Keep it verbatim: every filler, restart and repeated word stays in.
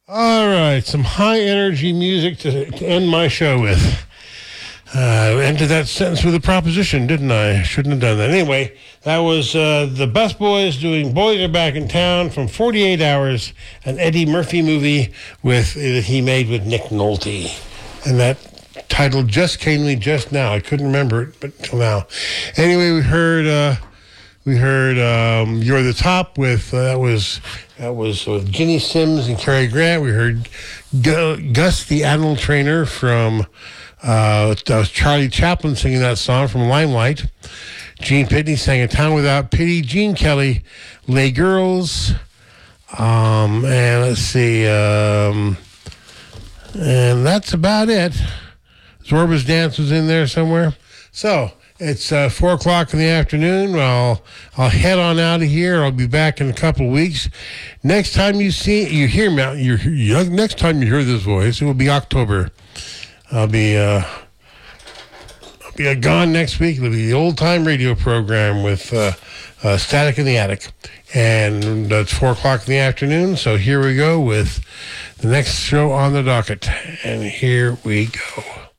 All right, some high energy music to, to end my show with. Uh, I ended that sentence with a proposition, didn't I? Shouldn't have done that. Anyway, that was uh, the Bus Boys doing Boys Are Back in Town from forty-eight hours, an Eddie Murphy movie with that he made with Nick Nolte. And that title just came to me just now. I couldn't remember it, but till now. Anyway, we heard uh, we heard um, You're the Top with uh, that was that was with Ginny Sims and Cary Grant. We heard Gu- Gus the Animal Trainer from uh, that was Charlie Chaplin singing that song from Limelight. Gene Pitney sang A Town Without Pity. Gene Kelly, Les Girls, um, and let's see, um, and that's about it. Zorba's Dance was in there somewhere. So it's uh, four o'clock in the afternoon. I'll I'll head on out of here. I'll be back in a couple of weeks. Next time you see you hear me, you you next time you hear this voice, it will be October. I'll be uh, I'll be uh, gone next week. It'll be the old time radio program with uh, uh, Static in the Attic, and it's four o'clock in the afternoon. So here we go with the next show on the docket, and here we go.